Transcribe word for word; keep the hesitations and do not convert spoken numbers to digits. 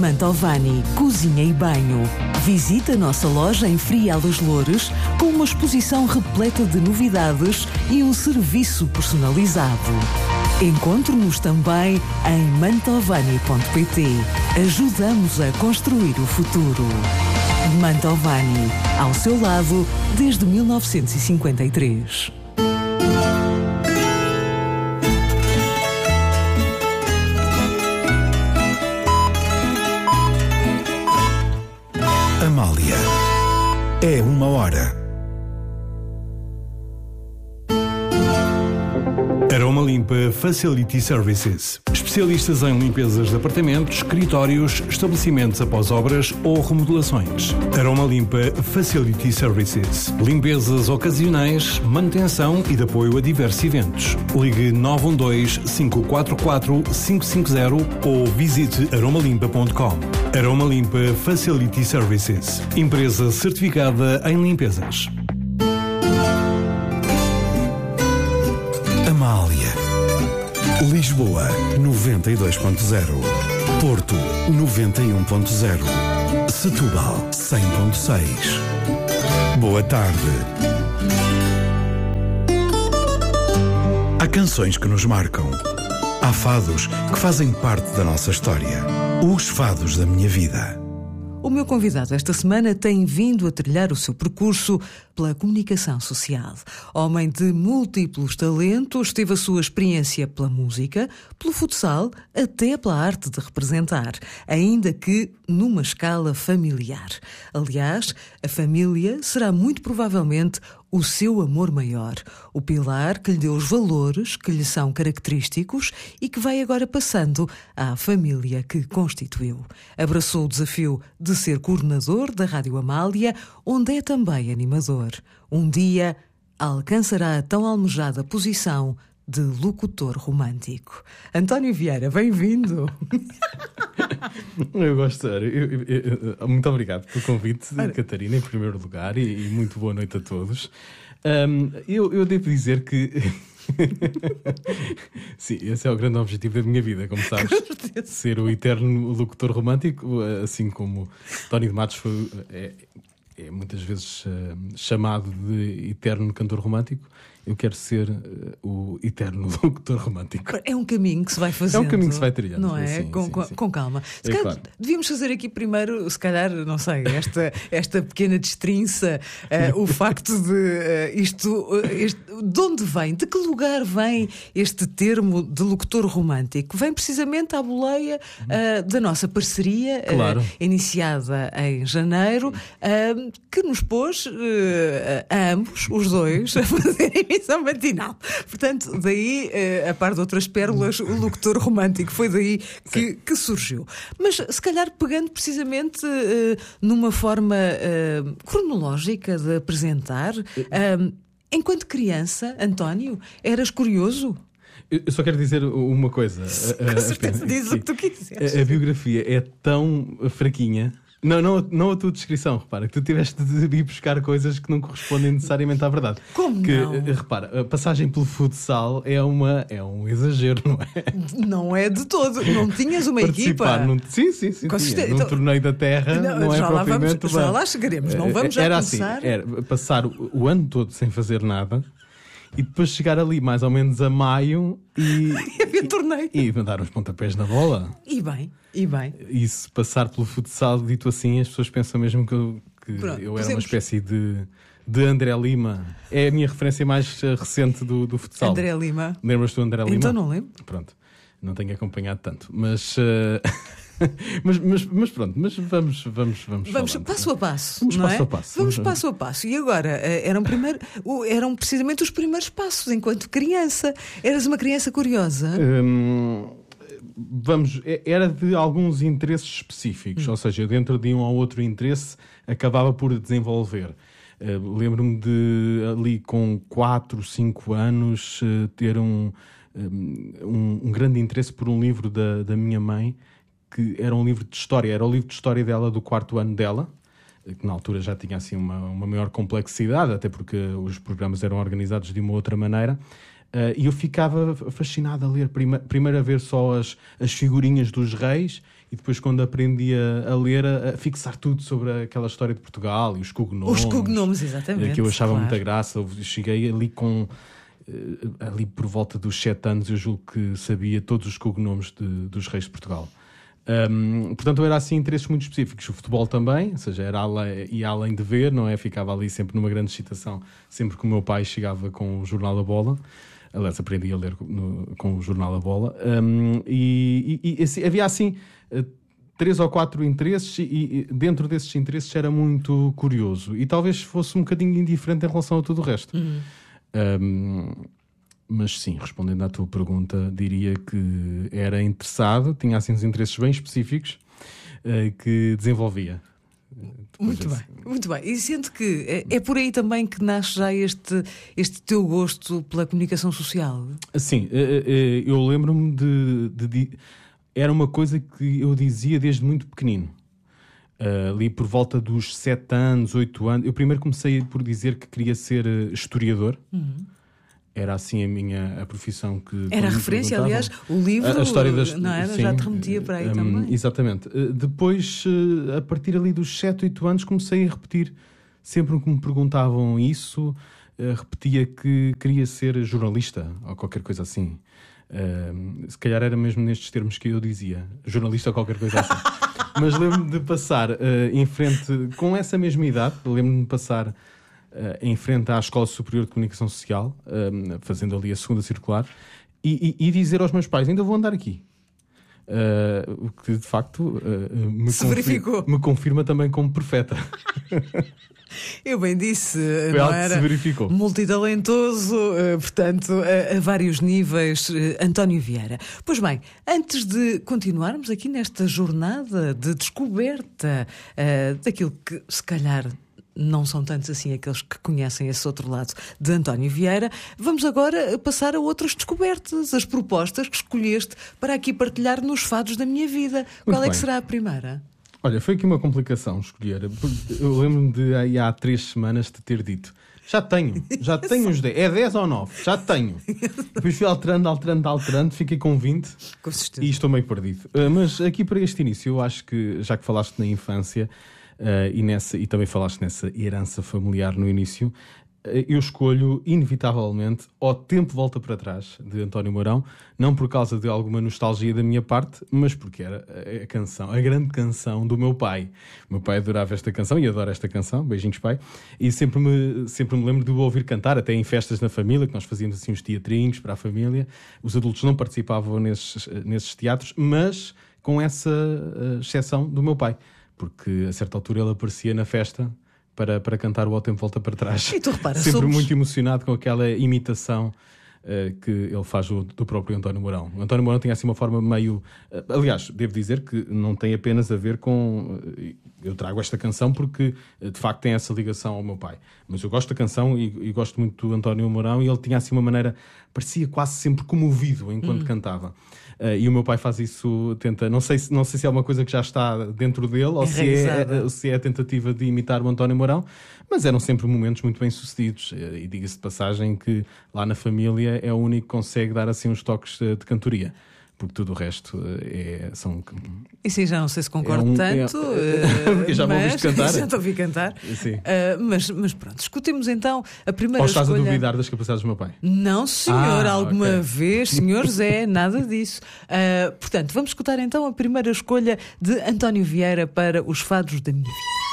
Mantovani, cozinha e banho. Visita a nossa loja em Frial dos Loures com uma exposição repleta de novidades e um serviço personalizado. Encontre-nos também em mantovani ponto pt. Ajudamos a construir o futuro. Mantovani, ao seu lado desde mil novecentos e cinquenta e três. Amália. É uma hora. Aroma Limpa Facility Services. Especialistas em limpezas de apartamentos, escritórios, estabelecimentos após obras ou remodelações. Aroma Limpa Facility Services. Limpezas ocasionais, manutenção e de apoio a diversos eventos. Ligue nove um dois, cinco quatro quatro, cinco cinco zero ou visite aroma limpa ponto com. Aroma Limpa Facility Services. Empresa certificada em limpezas. Amália. Lisboa, noventa e dois ponto zero. Porto, noventa e um ponto zero. Setúbal, cem ponto seis. Boa tarde. Há canções que nos marcam. Há fados que fazem parte da nossa história. Os fados da minha vida. O meu convidado esta semana tem vindo a trilhar o seu percurso pela comunicação social. Homem de múltiplos talentos, teve a sua experiência pela música, pelo futsal, até pela arte de representar, ainda que numa escala familiar. Aliás, a família será muito provavelmente o seu amor maior, o pilar que lhe deu os valores que lhe são característicos e que vai agora passando à família que constituiu. Abraçou o desafio de ser coordenador da Rádio Amália, onde é também animador. Um dia alcançará a tão almejada posição de locutor romântico. António Vieira, bem-vindo! Eu gosto, eu, eu, eu, muito obrigado pelo convite, Ora. Catarina, em primeiro lugar, e, e muito boa noite a todos. Um, eu, eu devo dizer que sim, esse é o grande objetivo da minha vida, como sabes, ser o eterno locutor romântico, assim como Tony de Matos foi, é, é muitas vezes uh, chamado de eterno cantor romântico. Eu quero ser uh, o eterno locutor romântico. É um caminho que se vai fazendo. É um caminho que se vai trilhando. Não é? Sim, com, sim, com, sim. com calma. Se é calhar claro. Devíamos fazer aqui primeiro, se calhar, não sei, esta, esta pequena destrinça, uh, o facto de uh, isto, uh, este, de onde vem, de que lugar vem este termo de locutor romântico? Vem precisamente à boleia uh, da nossa parceria, claro. uh, iniciada em janeiro, uh, que nos pôs uh, a ambos, os dois, a fazer emissão matinal. Portanto, daí, uh, a par de outras pérolas, o locutor romântico foi daí que, que surgiu. Mas, se calhar, pegando precisamente uh, numa forma uh, cronológica de apresentar, uh, enquanto criança, António, eras curioso? Eu só quero dizer uma coisa. Com certeza, diz o que tu quiseres. A, a biografia é tão fraquinha. Não, não, não a tua descrição, repara, que tu tiveste de ir buscar coisas que não correspondem necessariamente à verdade. Como que, não? Repara, a passagem pelo futsal é, uma, é um exagero, não é? Não é de todo. Não tinhas uma Participar equipa? Num, sim, sim, sim. Com tinha. certeza. Num Então, torneio da Terra não, não é já lá propriamente... Vamos, já lá chegaremos, não vamos já era começar. Assim, era passar o, o ano todo sem fazer nada e depois chegar ali mais ou menos a maio e... e havia torneio. E mandar uns pontapés na bola. E bem, e bem. E se passar pelo futsal, dito assim, as pessoas pensam mesmo que eu, que Pronto, eu era podemos... uma espécie de, de André Lima. É a minha referência mais uh, recente do, do futsal. André Lima. Lembras-te do André Lima? Então não lembro. Pronto, não tenho acompanhado tanto. Mas, uh... mas, mas, mas pronto, mas vamos Vamos, vamos, vamos falando. passo a passo. Vamos não passo é? a passo. Vamos passo a passo. E agora, eram, primeiro, eram precisamente os primeiros passos enquanto criança. Eras uma criança curiosa. Hum... Vamos, era de alguns interesses específicos, hum. ou seja, dentro de um ou outro interesse acabava por desenvolver. Uh, lembro-me de ali com quatro, cinco anos uh, ter um, um, um grande interesse por um livro da, da minha mãe, que era um livro de história, era o livro de história dela do quarto ano dela, que na altura já tinha assim uma, uma maior complexidade, até porque os programas eram organizados de uma outra maneira. Uh, e eu ficava fascinado a ler, prima, primeiro a ver só as, as figurinhas dos reis, e depois, quando aprendi a, a ler, a, a fixar tudo sobre aquela história de Portugal e os cognomes. Os cognomes, exatamente. Que eu achava claro. muita graça. Eu cheguei ali com... ali por volta dos sete anos, eu julgo que sabia todos os cognomes de, dos reis de Portugal. Um, portanto, era assim interesses muito específicos. O futebol também, ou seja, era além, ia além de ver, não é? Ficava ali sempre numa grande excitação, sempre que o meu pai chegava com o Jornal da Bola. Aliás, aprendi a ler no, com o Jornal da Bola. Um, e e, e assim, havia assim três ou quatro interesses, e, e dentro desses interesses era muito curioso. E talvez fosse um bocadinho indiferente em relação a tudo o resto. Uhum. Um, mas sim, respondendo à tua pergunta, diria que era interessado, tinha assim uns interesses bem específicos uh, que desenvolvia. Depois muito assim. bem, muito bem. E sinto que é, é por aí também que nasce já este, este teu gosto pela comunicação social? Sim, eu lembro-me de, de, de... Era uma coisa que eu dizia desde muito pequenino. Uh, ali por volta dos sete anos, oito anos. Eu primeiro comecei por dizer que queria ser historiador. Uhum. Era assim a minha a profissão que... Era a referência, aliás, o livro a, a história das, não era? Sim, já te remetia para aí um, também. Exatamente. Uh, depois, uh, a partir ali dos sete, oito anos, comecei a repetir. Sempre que me perguntavam isso, uh, repetia que queria ser jornalista ou qualquer coisa assim. Uh, se calhar era mesmo nestes termos que eu dizia. Jornalista ou qualquer coisa assim. Mas lembro-me de passar uh, em frente, com essa mesma idade, lembro-me de passar uh, em frente à Escola Superior de Comunicação Social, uh, fazendo ali a segunda circular, e, e, e dizer aos meus pais, ainda vou andar aqui. Uh, o que de facto uh, me, confirma, me confirma também como profeta. Eu bem disse, Foi não algo era que se verificou. Multitalentoso, uh, portanto, a, a vários níveis, uh, António Vieira. Pois bem, antes de continuarmos aqui nesta jornada de descoberta uh, daquilo que se calhar não são tantos assim aqueles que conhecem esse outro lado de António Vieira, vamos agora passar a outras descobertas, as propostas que escolheste para aqui partilhar nos fados da minha vida. Muito Qual é bem. que será a primeira? Olha, foi aqui uma complicação escolher. Eu lembro-me de aí há três semanas te ter dito: já tenho, já tenho os dez. É dez ou nove? Já tenho. Depois fui alterando, alterando, alterando, fiquei com vinte com certeza. E estou meio perdido. Uh, mas aqui para este início, eu acho que, já que falaste na infância uh, e, nessa, e também falaste nessa herança familiar no início, eu escolho, inevitavelmente, Ao Tempo Volta para Trás, de António Mourão, não por causa de alguma nostalgia da minha parte, mas porque era a canção, a grande canção do meu pai. O meu pai adorava esta canção e adora esta canção, beijinhos pai, e sempre me, sempre me lembro de o ouvir cantar, até em festas na família, que nós fazíamos assim uns teatrinhos para a família. Os adultos não participavam nesses, nesses teatros, mas com essa uh, exceção do meu pai, porque a certa altura ele aparecia na festa Para, para cantar o Ao Tempo Volta para Trás. E tu repara, sempre somos... muito emocionado com aquela imitação uh, que ele faz do, do próprio António Mourão. O António Mourão tem assim uma forma meio... Uh, aliás, devo dizer que não tem apenas a ver com... Uh, eu trago esta canção porque uh, de facto tem essa ligação ao meu pai. Mas eu gosto da canção e, e gosto muito do António Mourão, e ele tinha assim uma maneira... Parecia quase sempre comovido enquanto hum. cantava. Uh, e o meu pai faz isso, tenta, não sei, não sei se é uma coisa que já está dentro dele ou se é, se é a tentativa de imitar o António Mourão, mas eram sempre momentos muito bem sucedidos. Uh, e diga-se de passagem que lá na família é o único que consegue dar assim uns toques de, de cantoria, porque tudo o resto é, são... Isso aí já não sei se concordo é um, tanto, é, já mas, me ouviste cantar. Já te ouvi cantar. Uh, mas, mas pronto, escutemos então a primeira Ou estás escolha... a duvidar das capacidades do meu pai? Não, senhor, ah, alguma okay. vez, senhor Zé, nada disso. Uh, portanto, vamos escutar então a primeira escolha de António Vieira para os fados da minha vida.